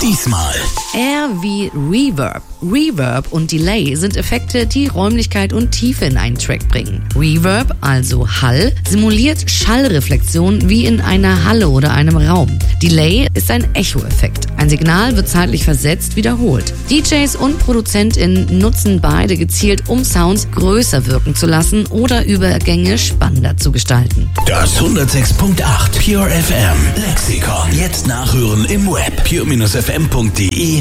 Diesmal. R wie Reverb. Reverb und Delay sind Effekte, die Räumlichkeit und Tiefe in einen Track bringen. Reverb, also Hall, simuliert Schallreflexion wie in einer Halle oder einem Raum. Delay ist ein Echo-Effekt. Ein Signal wird zeitlich versetzt wiederholt. DJs und ProduzentInnen nutzen beide gezielt, um Sounds größer wirken zu lassen oder Übergänge spannender zu gestalten. Das 106.8 Pure FM Lexikon. Jetzt nachhören im Web. pure-fm.de